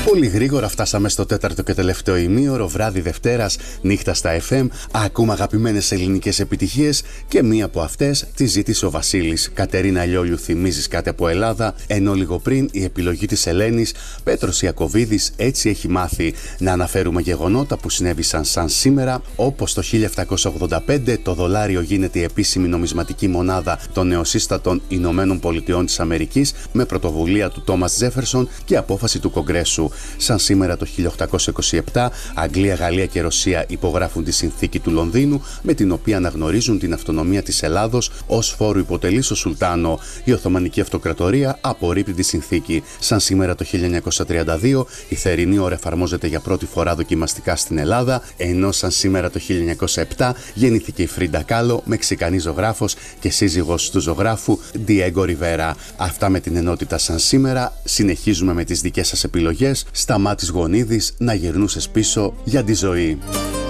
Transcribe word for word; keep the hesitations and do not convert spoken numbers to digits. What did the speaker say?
Πολύ γρήγορα φτάσαμε στο τέταρτο και τελευταίο ημίωρο, βράδυ Δευτέρας, νύχτα στα εφ εμ. Ακούμε αγαπημένες ελληνικές επιτυχίες και μία από αυτές τη ζήτησε ο Βασίλης. Κατερίνα Λιόλιου, θυμίζεις κάτι από Ελλάδα, ενώ λίγο πριν η επιλογή της Ελένης, Πέτρος Ιακωβίδης, έτσι έχει μάθει. Να αναφέρουμε γεγονότα που συνέβησαν σαν σήμερα, όπως το χίλια επτακόσια ογδόντα πέντε το δολάριο γίνεται η επίσημη νομισματική μονάδα των νεοσύστατων Ηνωμένων Πολιτειών της Αμερικής με πρωτοβουλία του Τόμας Τζέφερσον και απόφαση του Κογκρέσου. Σαν σήμερα το χίλια οκτακόσια είκοσι επτά, Αγγλία, Γαλλία και Ρωσία υπογράφουν τη συνθήκη του Λονδίνου, με την οποία αναγνωρίζουν την αυτονομία της Ελλάδος ως φόρου υποτελής στο Σουλτάνο. Η Οθωμανική Αυτοκρατορία απορρίπτει τη συνθήκη. Σαν σήμερα το χίλια εννιακόσια τριάντα δύο, η θερινή ώρα εφαρμόζεται για πρώτη φορά δοκιμαστικά στην Ελλάδα, ενώ σαν σήμερα το χίλια εννιακόσια επτά γεννήθηκε η Φρίντα Κάλο, Μεξικανή ζωγράφος και σύζυγος του ζωγράφου Διέγκο Ριβέρα. Αυτά με την ενότητα σαν σήμερα. Συνεχίζουμε με τις δικές σας επιλογές. Σταμάτης Γονίδης, να γυρνούσες πίσω για τη ζωή.